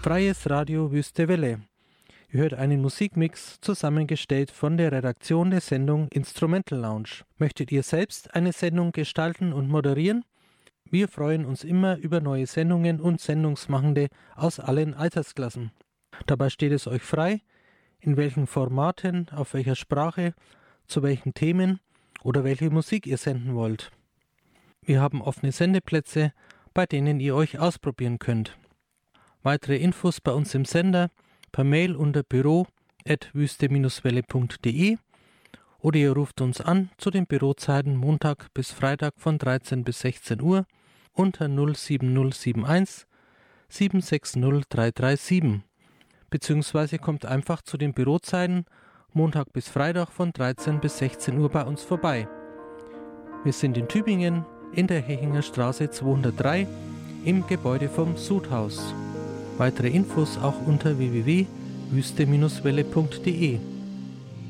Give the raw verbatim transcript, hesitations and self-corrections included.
Freies Radio Wüste Welle. Ihr hört einen Musikmix, zusammengestellt von der Redaktion der Sendung Instrumental Lounge. Möchtet ihr selbst eine Sendung gestalten und moderieren? Wir freuen uns immer über neue Sendungen und Sendungsmachende aus allen Altersklassen. Dabei steht es euch frei, in welchen Formaten, auf welcher Sprache, zu welchen Themen oder welche Musik ihr senden wollt. Wir haben offene Sendeplätze, bei denen ihr euch ausprobieren könnt. Weitere Infos bei uns im Sender per Mail unter büro at wüste welle punkt de oder ihr ruft uns an zu den Bürozeiten Montag bis Freitag von dreizehn bis sechzehn Uhr unter null sieben null sieben eins sieben sechs null drei drei sieben, beziehungsweise kommt einfach zu den Bürozeiten Montag bis Freitag von dreizehn bis sechzehn Uhr bei uns vorbei. Wir sind in Tübingen in der Hechinger Straße zweihundertdrei im Gebäude vom Sudhaus. Weitere Infos auch unter w w w punkt wüste Welle punkt de.